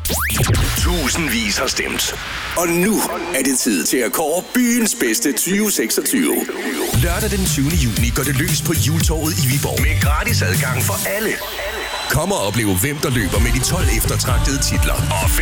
Tusindvis har stemt. Og nu er det tid til at kåre byens bedste 2026. Lørdag den 20. juni går det løs på Hjultorvet i Viborg. Med gratis adgang for alle. Kom og opleve, hvem der løber med de 12 eftertragtede titler. Og